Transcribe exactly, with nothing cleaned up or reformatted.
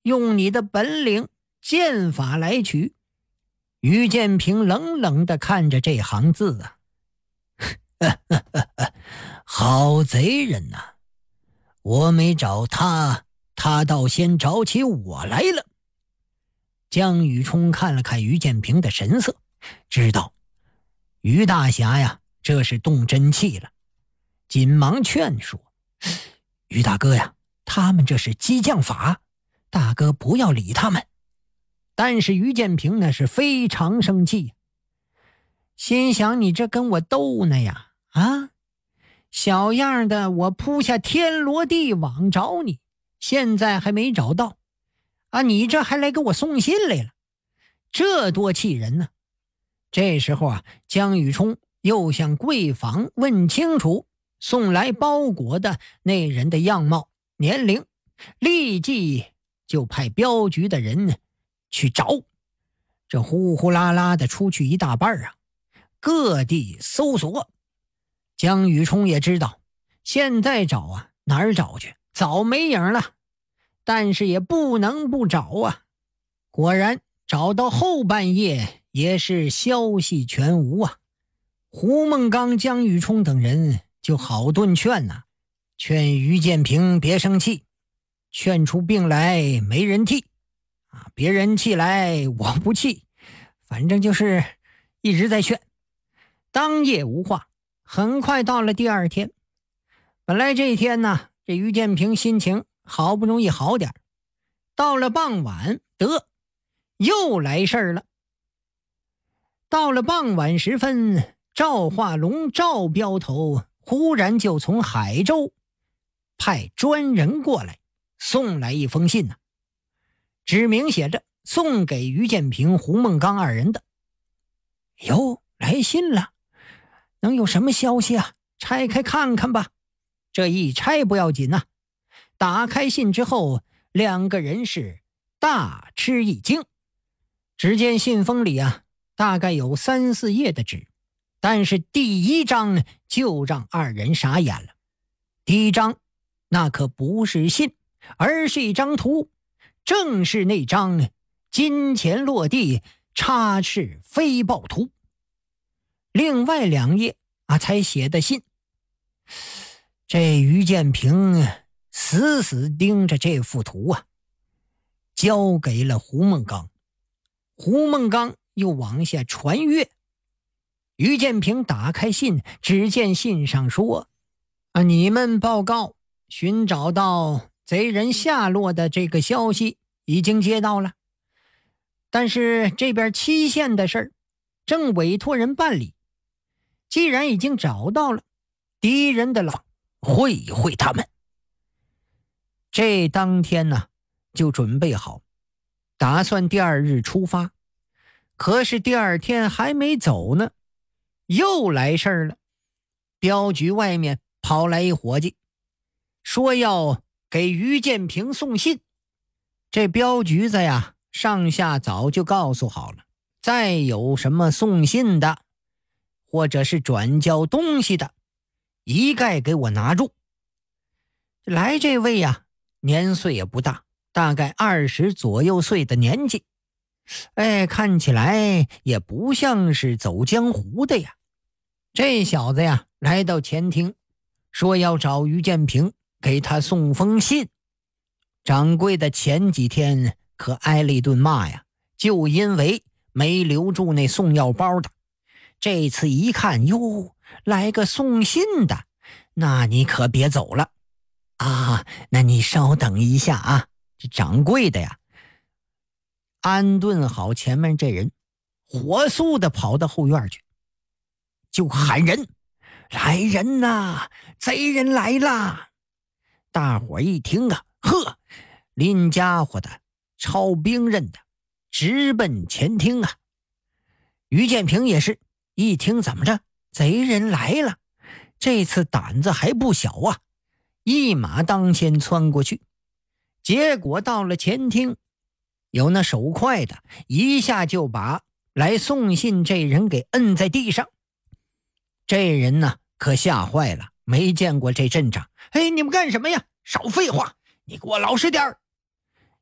用你的本领剑法来取。于建平冷冷地看着这行字啊，好贼人呐、啊！我没找他，他倒先找起我来了。江宇冲看了看于建平的神色，知道于大侠呀，这是动真气了，紧忙劝说：于大哥呀，他们这是激将法，大哥不要理他们。但是于建平呢是非常生气，心想你这跟我斗呢呀啊！小样的，我铺下天罗地网找你，现在还没找到啊！你这还来给我送信来了，这多气人呢！这时候啊，江宇冲又向柜房问清楚送来包裹的那人的样貌、年龄，立即就派镖局的人去找。这呼呼啦啦的出去一大半啊，各地搜索。江宇冲也知道现在找啊，哪儿找去，早没影了，但是也不能不找啊。果然找到后半夜也是消息全无啊。胡梦刚、江宇冲等人就好顿劝呐、啊，劝于建平别生气，劝出病来没人替啊，别人气来我不气，反正就是一直在劝。当夜无话。很快到了第二天，本来这一天呢，这于建平心情好不容易好点，到了傍晚，得又来事儿了。到了傍晚时分，赵化龙赵镖头忽然就从海州派专人过来，送来一封信呢、啊，指明写着送给于建平、胡梦刚二人的。哟，来信了，能有什么消息啊？拆开看看吧。这一拆不要紧啊，打开信之后，两个人是大吃一惊。只见信封里啊，大概有三四页的纸，但是第一张就让二人傻眼了。第一张那可不是信，而是一张图，正是那张金钱落地插翅飞豹图。另外两页啊才写的信。这于建平死死盯着这幅图啊，交给了胡梦刚。胡梦刚又往下传阅。于建平打开信，只见信上说啊，你们报告寻找到贼人下落的这个消息已经接到了，但是这边期限的事儿正委托人办理。既然已经找到了，敌人的老会一会他们。这当天呢，就准备好，打算第二日出发。可是第二天还没走呢，又来事儿了。镖局外面跑来一伙计，说要给于建平送信。这镖局子呀，上下早就告诉好了，再有什么送信的或者是转交东西的，一概给我拿住。来这位呀，年岁也不大，大概二十左右岁的年纪，哎，看起来也不像是走江湖的呀。这小子呀，来到前厅，说要找于建平给他送封信。掌柜的前几天可挨了一顿骂呀，就因为没留住那送药包的。这次一看，哟，来个送信的，那你可别走了啊！那你稍等一下啊！这掌柜的呀，安顿好前面这人，火速的跑到后院去，就喊人：“来人呐！贼人来啦！”大伙一听啊，呵，拎家伙的，抄兵刃的，直奔前厅啊！于建平也是一听怎么着，贼人来了，这次胆子还不小啊，一马当先窜过去。结果到了前厅，有那手快的一下就把来送信这人给摁在地上。这人呢可吓坏了，没见过这阵仗。哎，你们干什么呀？少废话，你给我老实点儿！